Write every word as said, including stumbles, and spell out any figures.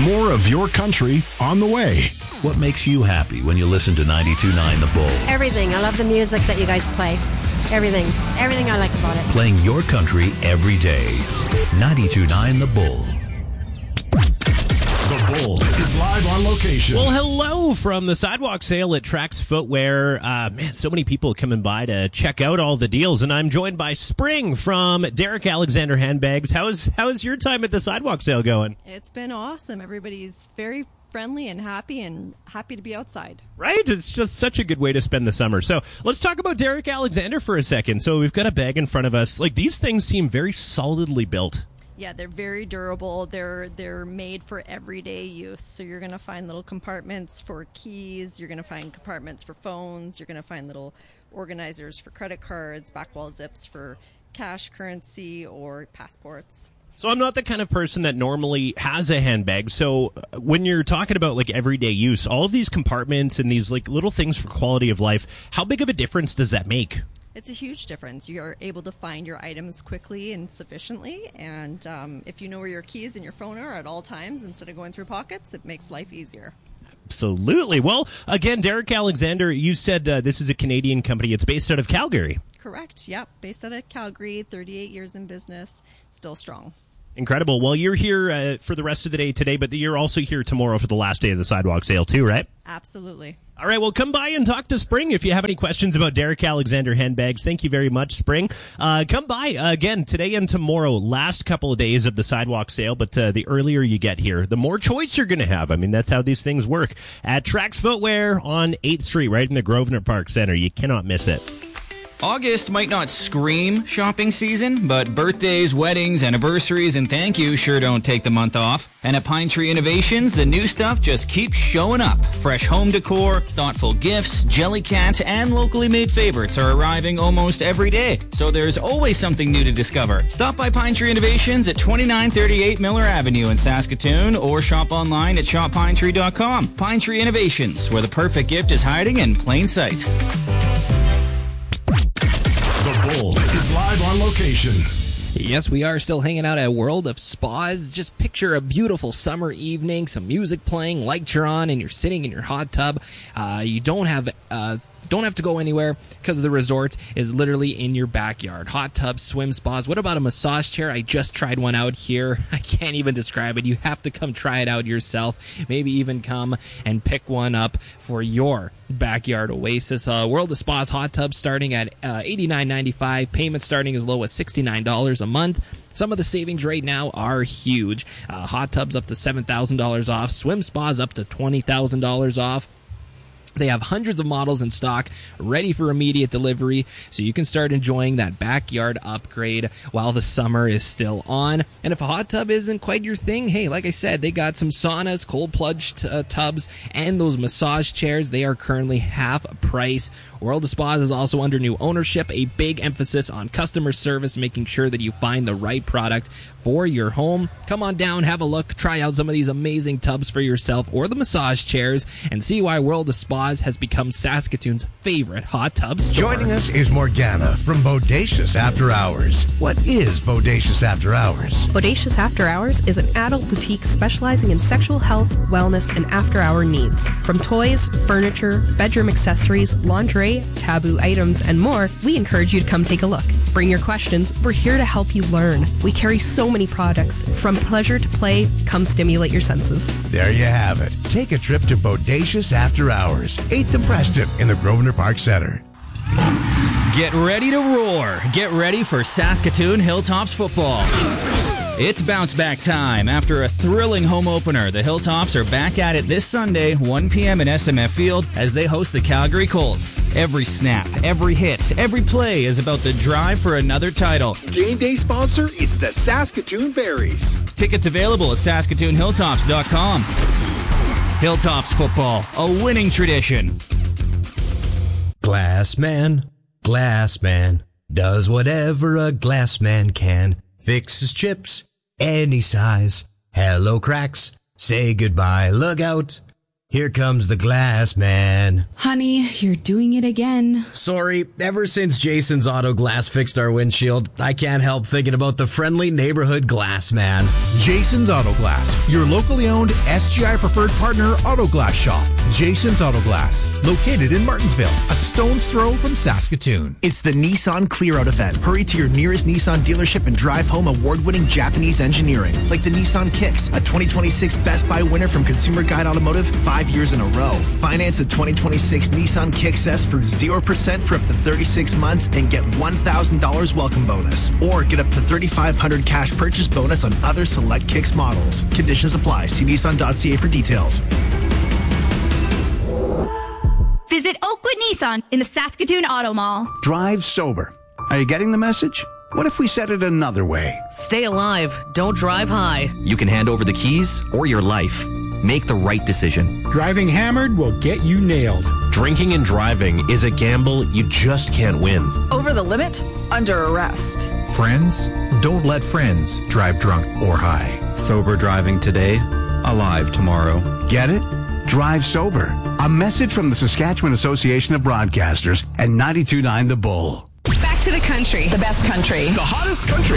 More of your country on the way. What makes you happy when you listen to ninety-two point nine The Bull? Everything. I love the music that you guys play. Everything. Everything I like about it. Playing your country every day. ninety-two point nine The Bull. The Bull is live on location. Well, hello from the sidewalk sale at Trax Footwear. Uh, man, so many people coming by to check out all the deals, and I'm joined by Spring from Derek Alexander Handbags. How's how's your time at the sidewalk sale going? It's been awesome. Everybody's very friendly and happy and happy to be outside. Right? It's just such a good way to spend the summer. So let's talk about Derek Alexander for a second. So we've got a bag in front of us. Like, these things seem very solidly built. Yeah, they're very durable. They're they're made for everyday use. So you're going to find little compartments for keys. You're going to find compartments for phones. You're going to find little organizers for credit cards, back wall zips for cash, currency, or passports. So I'm not the kind of person that normally has a handbag. So when you're talking about like everyday use, all of these compartments and these like little things for quality of life, how big of a difference does that make? It's a huge difference. You're able to find your items quickly and sufficiently. And um, if you know where your keys and your phone are at all times, instead of going through pockets, it makes life easier. Absolutely. Well, again, Derek Alexander, you said uh, this is a Canadian company. It's based out of Calgary. Correct. Yep. Based out of Calgary, thirty-eight years in business, still strong. Incredible. Well, you're here uh, for the rest of the day today, but you're also here tomorrow for the last day of the sidewalk sale too, right? Absolutely. All right, well, come by and talk to Spring if you have any questions about Derek Alexander Handbags. Thank you very much, Spring. Uh, come by uh, again today and tomorrow, last couple of days of the sidewalk sale, but uh, the earlier you get here, the more choice you're going to have. I mean, that's how these things work. At Trax Footwear on eighth Street, right in the Grosvenor Park Center. You cannot miss it. August might not scream shopping season, but birthdays, weddings, anniversaries, and thank yous sure don't take the month off. And at Pine Tree Innovations, the new stuff just keeps showing up. Fresh home decor, thoughtful gifts, Jellycat, and locally made favorites are arriving almost every day. So there's always something new to discover. Stop by Pine Tree Innovations at twenty-nine thirty-eight Miller Avenue in Saskatoon, or shop online at shop pine tree dot com. Pine Tree Innovations, where the perfect gift is hiding in plain sight. The Bull is live on location. Yes, we are still hanging out at World of Spas. Just picture a beautiful summer evening, some music playing, lights are on, and you're sitting in your hot tub. Uh, you don't have... Uh, Don't have to go anywhere because the resort is literally in your backyard. Hot tubs, swim spas. What about a massage chair? I just tried one out here. I can't even describe it. You have to come try it out yourself. Maybe even come and pick one up for your backyard oasis. Uh, World of Spas hot tubs starting at uh, eighty-nine ninety-five. Payments starting as low as sixty-nine dollars a month. Some of the savings right now are huge. Uh, hot tubs up to seven thousand dollars off. Swim spas up to twenty thousand dollars off. They have hundreds of models in stock, ready for immediate delivery, so you can start enjoying that backyard upgrade while the summer is still on. And if a hot tub isn't quite your thing, hey, like I said, they got some saunas, cold plunge t- uh, tubs, and those massage chairs. They are currently half price. World of Spas is also under new ownership, a big emphasis on customer service, making sure that you find the right product for your home. Come on down, have a look, try out some of these amazing tubs for yourself or the massage chairs, and see why World of Spas has become Saskatoon's favorite hot tub store. Joining us is Morgana from Bodacious After Hours. What is Bodacious After Hours? Bodacious After Hours is an adult boutique specializing in sexual health, wellness, and after-hour needs. From toys, furniture, bedroom accessories, lingerie, taboo items, and more, we encourage you to come take a look. Bring your questions. We're here to help you learn. We carry so many products. From pleasure to play, come stimulate your senses. There you have it. Take a trip to Bodacious After Hours, eighth and Preston in the Grosvenor Park Center. Get ready to roar. Get ready for Saskatoon Hilltops football. It's bounce back time. After a thrilling home opener, the Hilltops are back at it this Sunday, one p.m. in S M F Field, as they host the Calgary Colts. Every snap, every hit, every play is about the drive for another title. Game day sponsor is the Saskatoon Berries. Tickets available at saskatoon hilltops dot com. Hilltops football, a winning tradition. Glass man, glass man, does whatever a glass man can. Fixes chips, any size. Hello cracks, say goodbye, look out. Here comes the glass man. Honey, you're doing it again. Sorry, ever since Jason's Auto Glass fixed our windshield, I can't help thinking about the friendly neighborhood glass man. Jason's Auto Glass, your locally owned S G I preferred partner auto glass shop. Jason's Auto Glass, located in Martinsville, a stone's throw from Saskatoon. It's the Nissan Clear Out event. Hurry to your nearest Nissan dealership and drive home award-winning Japanese engineering, like the Nissan Kicks, a twenty twenty-six Best Buy winner from Consumer Guide Automotive five years in a row. Finance a twenty twenty-six Nissan Kicks S for zero percent for up to thirty-six months and get one thousand dollars welcome bonus. Or get up to thirty-five hundred dollars cash purchase bonus on other select Kicks models. Conditions apply. See Nissan dot C A for details. Visit Oakwood Nissan in the Saskatoon Auto Mall. Drive sober. Are you getting the message? What if we said it another way? Stay alive. Don't drive high. You can hand over the keys or your life. Make the right decision. Driving hammered will get you nailed. Drinking and driving is a gamble you just can't win. Over the limit? Under arrest. Friends, don't let friends drive drunk or high. Sober driving today, alive tomorrow. Get it? Drive sober. A message from the Saskatchewan Association of Broadcasters and ninety-two point nine The Bull. Back to the country. The best country. The hottest country.